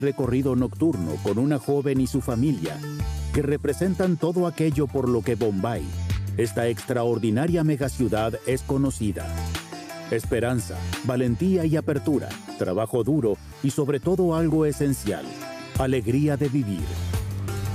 recorrido nocturno con una joven y su familia, que representan todo aquello por lo que Bombay, esta extraordinaria megaciudad, es conocida. Esperanza, valentía y apertura, trabajo duro y sobre todo algo esencial: alegría de vivir.